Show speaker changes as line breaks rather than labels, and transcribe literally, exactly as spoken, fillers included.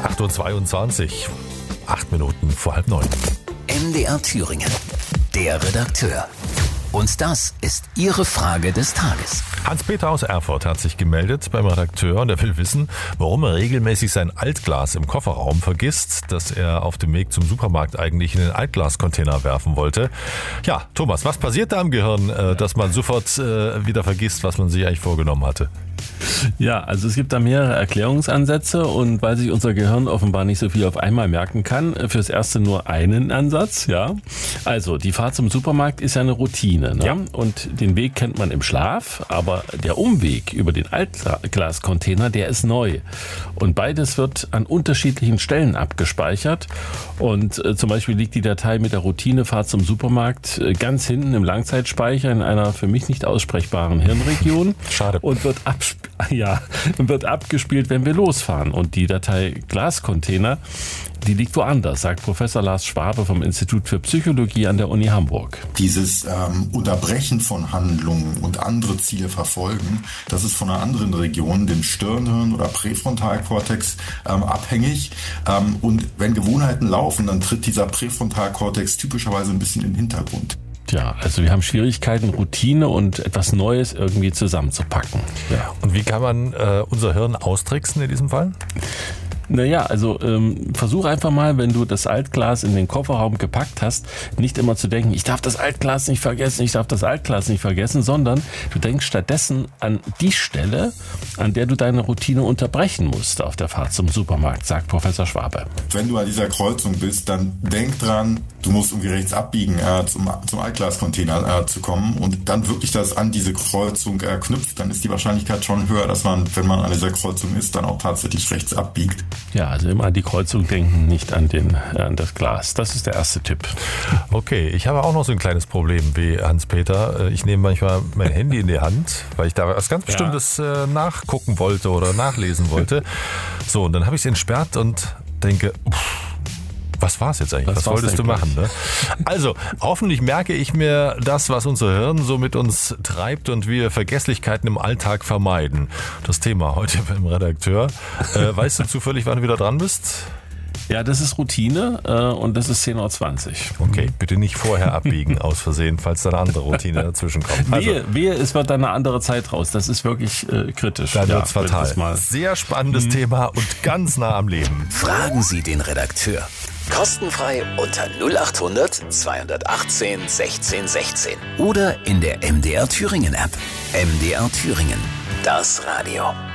acht Uhr zweiundzwanzig, acht Minuten vor halb neun.
M D R Thüringen, der Redakteur. Und das ist Ihre Frage des Tages.
Hans-Peter aus Erfurt hat sich gemeldet beim Redakteur und er will wissen, warum er regelmäßig sein Altglas im Kofferraum vergisst, das er auf dem Weg zum Supermarkt eigentlich in den Altglascontainer werfen wollte. Ja, Thomas, was passiert da im Gehirn, dass man sofort wieder vergisst, was man sich eigentlich vorgenommen hatte?
Ja, also es gibt da mehrere Erklärungsansätze und weil sich unser Gehirn offenbar nicht so viel auf einmal merken kann, fürs Erste nur einen Ansatz, ja. Also die Fahrt zum Supermarkt ist ja eine Routine, ne? Ja. Und den Weg kennt man im Schlaf, aber der Umweg über den Altglascontainer, der ist neu. Und beides wird an unterschiedlichen Stellen abgespeichert und äh, zum Beispiel liegt die Datei mit der Routinefahrt zum Supermarkt äh, ganz hinten im Langzeitspeicher in einer für mich nicht aussprechbaren Hirnregion.
Schade.
Und wird ab Ja, wird abgespielt, wenn wir losfahren. Und die Datei Glascontainer, die liegt woanders, sagt Professor Lars Schwabe vom Institut für Psychologie an der Uni Hamburg.
Dieses ähm, Unterbrechen von Handlungen und andere Ziele verfolgen, das ist von einer anderen Region, dem Stirnhirn oder Präfrontalkortex, ähm, abhängig. Ähm, und wenn Gewohnheiten laufen, dann tritt dieser Präfrontalkortex typischerweise ein bisschen in den Hintergrund.
Ja, also wir haben Schwierigkeiten, Routine und etwas Neues irgendwie zusammenzupacken. Ja.
Und wie kann man äh, unser Hirn austricksen in diesem Fall?
Naja, also ähm, versuch einfach mal, wenn du das Altglas in den Kofferraum gepackt hast, nicht immer zu denken, ich darf das Altglas nicht vergessen, ich darf das Altglas nicht vergessen, sondern du denkst stattdessen an die Stelle, an der du deine Routine unterbrechen musst auf der Fahrt zum Supermarkt, sagt Professor Schwabe.
Wenn du an dieser Kreuzung bist, dann denk dran, du musst irgendwie rechts abbiegen, äh, zum, zum Altglascontainer äh, zu kommen und dann wirklich das an diese Kreuzung äh, knüpft, dann ist die Wahrscheinlichkeit schon höher, dass man, wenn man an dieser Kreuzung ist, dann auch tatsächlich rechts abbiegt.
Ja, also immer an die Kreuzung denken, nicht an, den, an das Glas. Das ist der erste Tipp.
Okay, ich habe auch noch so ein kleines Problem wie Hans-Peter. Ich nehme manchmal mein Handy in die Hand, weil ich da was ganz Bestimmtes ja. äh, nachgucken wollte oder nachlesen wollte. So, und dann habe ich es entsperrt und denke, uff, was war es jetzt eigentlich? Was, was wolltest du machen? Ne? Also, hoffentlich merke ich mir das, was unser Hirn so mit uns treibt und wir Vergesslichkeiten im Alltag vermeiden. Das Thema heute beim Redakteur. Äh, weißt du zufällig, wann du wieder dran bist?
Ja, das ist Routine äh, und das ist zehn Uhr zwanzig.
Okay, bitte nicht vorher abbiegen aus Versehen, falls da eine andere Routine dazwischen kommt.
Also, wehe, wehe, es wird dann eine andere Zeit raus. Das ist wirklich äh, kritisch.
Dann
ja,
wird's fatal.
Mal.
Sehr spannendes mhm. Thema und ganz nah am Leben.
Fragen Sie den Redakteur. Kostenfrei unter null acht hundert zweihundertachtzehn sechzehn sechzehn oder in der M D R Thüringen App. M D R Thüringen, das Radio.